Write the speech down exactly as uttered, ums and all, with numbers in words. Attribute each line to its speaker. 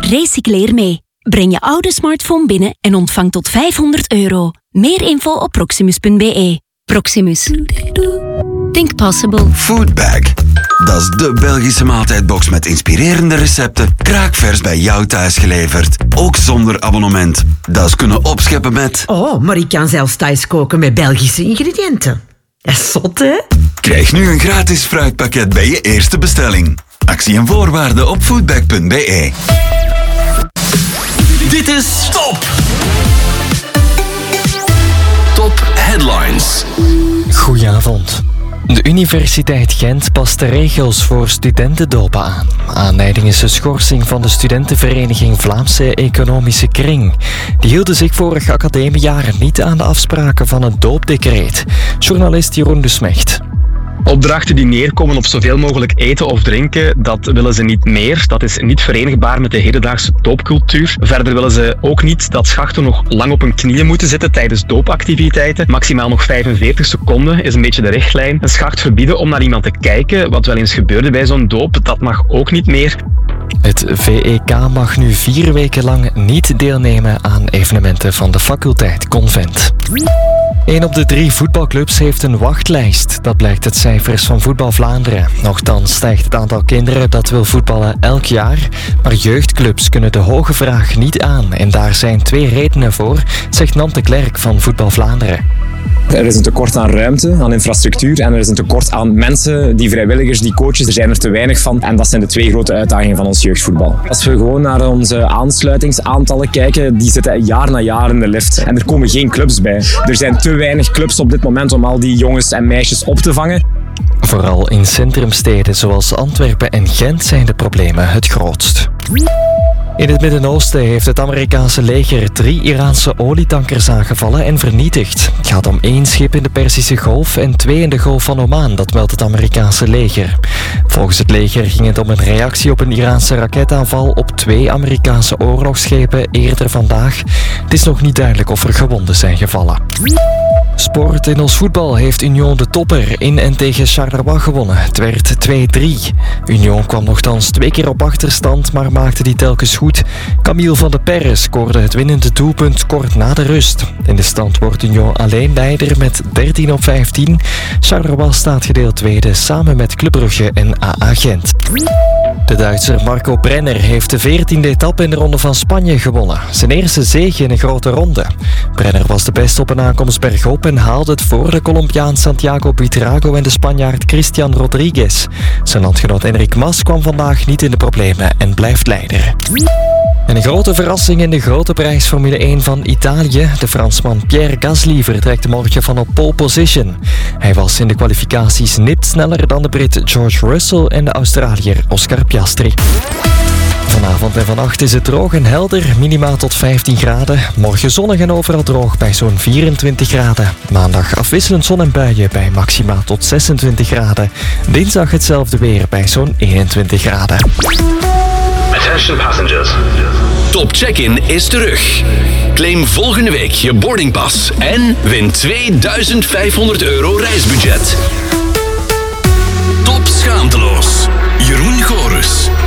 Speaker 1: Recycleer mee. Breng je oude smartphone binnen en ontvang tot vijfhonderd euro. Meer info op proximus punt b e. Proximus. Think possible.
Speaker 2: Foodbag. Dat is de Belgische maaltijdbox met inspirerende recepten, kraakvers bij jou thuis geleverd. Ook zonder abonnement. Dat is kunnen opscheppen met...
Speaker 3: Oh, maar ik kan zelfs thuis koken met Belgische ingrediënten. Dat is zot, hè?
Speaker 2: Krijg nu een gratis fruitpakket bij je eerste bestelling. Actie en voorwaarden op foodbag punt b e.
Speaker 4: Dit is Top! Top Headlines.
Speaker 5: Goedenavond. De Universiteit Gent past de regels voor studentendopen aan. Aanleiding is de schorsing van de studentenvereniging Vlaamse Economische Kring. Die hielden zich vorig academiejaar niet aan de afspraken van het doopdecreet. Journalist Jeroen de Smecht.
Speaker 6: Opdrachten die neerkomen op zoveel mogelijk eten of drinken, dat willen ze niet meer. Dat is niet verenigbaar met de hedendaagse doopcultuur. Verder willen ze ook niet dat schachten nog lang op hun knieën moeten zitten tijdens doopactiviteiten. Maximaal nog vijfenveertig seconden is een beetje de richtlijn. Een schacht verbieden om naar iemand te kijken, wat wel eens gebeurde bij zo'n doop, dat mag ook niet meer.
Speaker 5: Het V E K mag nu vier weken lang niet deelnemen aan evenementen van de faculteit Convent. Een op de drie voetbalclubs heeft een wachtlijst. Dat blijkt uit cijfers van Voetbal Vlaanderen. Nochtans stijgt het aantal kinderen dat wil voetballen elk jaar. Maar jeugdclubs kunnen de hoge vraag niet aan. En daar zijn twee redenen voor, zegt Nante Klerk van Voetbal Vlaanderen.
Speaker 7: Er is een tekort aan ruimte, aan infrastructuur en er is een tekort aan mensen, die vrijwilligers, die coaches. Er zijn er te weinig van en dat zijn de twee grote uitdagingen van ons jeugdvoetbal. Als we gewoon naar onze aansluitingsaantallen kijken, die zitten jaar na jaar in de lift. En er komen geen clubs bij. Er zijn te weinig clubs op dit moment om al die jongens en meisjes op te vangen.
Speaker 5: Vooral in centrumsteden zoals Antwerpen en Gent zijn de problemen het grootst. In het Midden-Oosten heeft het Amerikaanse leger drie Iraanse olietankers aangevallen en vernietigd. Het gaat om één schip in de Perzische Golf en twee in de Golf van Oman, dat meldt het Amerikaanse leger. Volgens het leger ging het om een reactie op een Iraanse raketaanval op twee Amerikaanse oorlogsschepen eerder vandaag. Het is nog niet duidelijk of er gewonden zijn gevallen. Sport in ons voetbal heeft Union de topper in en tegen Charleroi gewonnen. Het werd twee drie. Union kwam nogthans twee keer op achterstand, maar maakte die telkens goed. Camille van de Perre scoorde het winnende doelpunt kort na de rust. In de stand wordt Union alleen leider met dertien op vijftien. Charleroi staat gedeeld tweede samen met Club Brugge en A A Gent. De Duitser Marco Brenner heeft de veertiende etappe in de Ronde van Spanje gewonnen. Zijn eerste zege in een grote ronde. Brenner was de beste op een aankomst bergop en haalde het voor de Colombiaan Santiago Buitrago en de Spanjaard Christian Rodriguez. Zijn landgenoot Enric Mas kwam vandaag niet in de problemen en blijft leider. En een grote verrassing in de grote prijs Formule één van Italië. De Fransman Pierre Gasly vertrekt morgen van op pole position. Hij was in de kwalificaties nipt sneller dan de Brit George Russell en de Australiër Oscar Piastri. Vanavond en vannacht is het droog en helder, minimaal tot vijftien graden. Morgen zonnig en overal droog bij zo'n vierentwintig graden. Maandag afwisselend zon en buien bij maximaal tot zesentwintig graden. Dinsdag hetzelfde weer bij zo'n eenentwintig graden.
Speaker 4: Attention passengers. Top Check-in is terug. Claim volgende week je boardingpas en win tweeduizend vijfhonderd euro reisbudget.